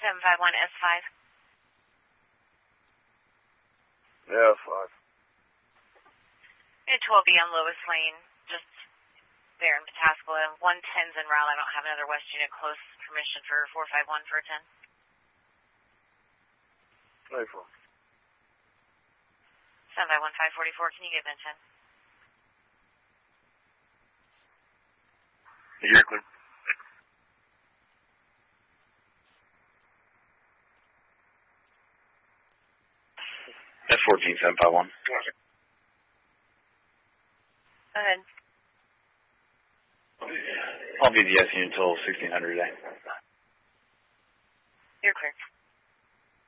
751S5. Yeah, 5. And 12B on Lois Lane, just there in Pataskala. 110's en route. I don't have another West unit close. Permission for 451 for a 10. April. 751-544, can you give me a 10? You're clear. F14 751. Go ahead. I'll be the S unit until 1600 today. You're clear.